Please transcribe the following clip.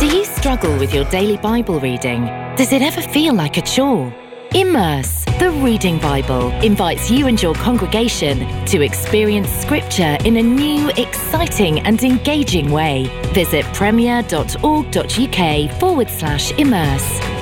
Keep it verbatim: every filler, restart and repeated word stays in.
Do you struggle with your daily Bible reading? Does it ever feel like a chore? Immerse, the Reading Bible, invites you and your congregation to experience Scripture in a new, exciting and engaging way. Visit premier.org.uk forward slash immerse.